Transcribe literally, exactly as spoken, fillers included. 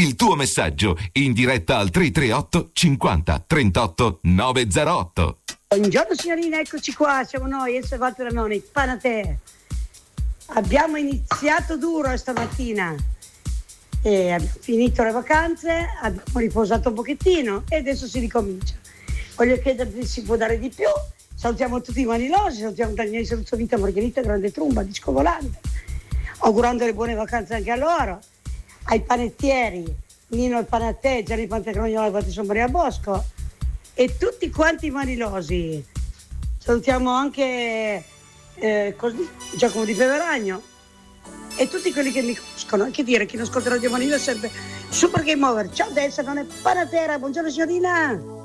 il tuo messaggio in diretta al tre tre otto cinquanta trentotto novecentotto. Buongiorno signorina, eccoci qua, siamo noi, e Salvatore Ranoni, Panatè. Abbiamo iniziato duro stamattina e abbiamo finito le vacanze, abbiamo riposato un pochettino e adesso si ricomincia. Voglio chiederti se si può dare di più. Salutiamo tutti i manilosi, salutiamo Daniele Saluzzo Vita, Margherita Grande Trumba, Disco Volante, augurando le buone vacanze anche a loro, ai panettieri, Nino il Panatè, Gianni Pantacrognola e Patrizio Maria Bosco e tutti quanti i manilosi. Salutiamo anche eh, così, Giacomo di Peveragno e tutti quelli che mi conoscono. Che dire, chi non ascolta Radio Manila è sempre Super Game Over. Ciao, adesso non è Panatera, buongiorno signorina.